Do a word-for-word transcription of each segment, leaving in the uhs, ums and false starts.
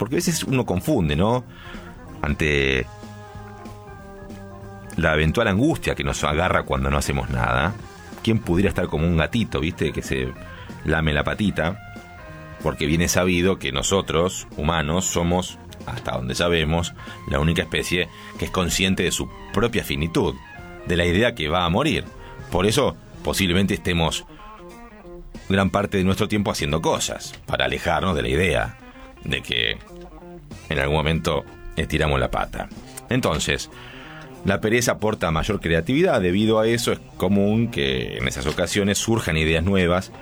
Porque a veces uno confunde, ¿no? Ante la eventual angustia que nos agarra cuando no hacemos nada. ¿Quién pudiera estar como un gatito, viste, que se lame la patita? Porque bien es sabido que nosotros, humanos, somos, hasta donde sabemos, la única especie que es consciente de su propia finitud, de la idea que va a morir. Por eso, posiblemente estemos gran parte de nuestro tiempo haciendo cosas, para alejarnos de la idea de que en algún momento estiramos la pata. Entonces, la pereza aporta mayor creatividad. Debido a eso es común que en esas ocasiones surjan ideas nuevas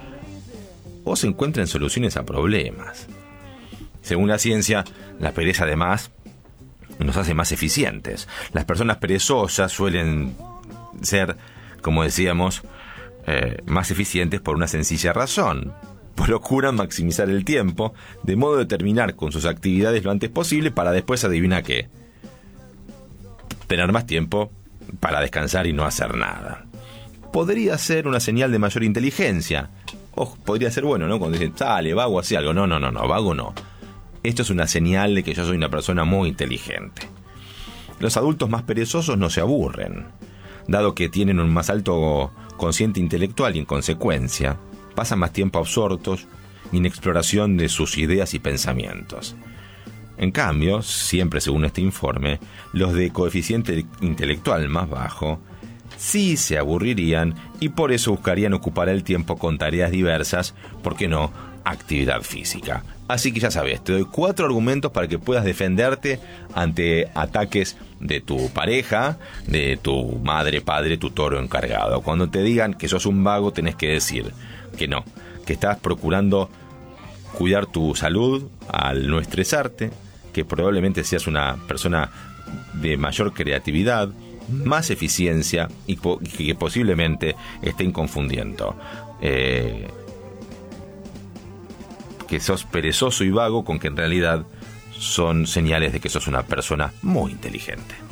o se encuentren soluciones a problemas. Según la ciencia, la pereza además nos hace más eficientes. Las personas perezosas suelen ser, como decíamos, eh, más eficientes por una sencilla razón. Procuran maximizar el tiempo, de modo de terminar con sus actividades lo antes posible para después, adivina qué, tener más tiempo para descansar y no hacer nada. Podría ser una señal de mayor inteligencia. Ojo, podría ser bueno, ¿no? Cuando dicen, sale, vago, hace algo. No, no, no, no, vago no. Esto es una señal de que yo soy una persona muy inteligente. Los adultos más perezosos no se aburren, dado que tienen un más alto cociente intelectual y en consecuencia pasan más tiempo absortos en exploración de sus ideas y pensamientos. En cambio, siempre según este informe, los de coeficiente intelectual más bajo sí se aburrirían y por eso buscarían ocupar el tiempo con tareas diversas, ¿por qué no?, actividad física. Así que ya sabes, te doy cuatro argumentos para que puedas defenderte ante ataques de tu pareja, de tu madre, padre, tutor o encargado. Cuando te digan que sos un vago, tenés que decir que no, que estás procurando cuidar tu salud al no estresarte, que probablemente seas una persona de mayor creatividad, más eficiencia y po- que posiblemente estén confundiendo eh, que sos perezoso y vago con que en realidad son señales de que sos una persona muy inteligente.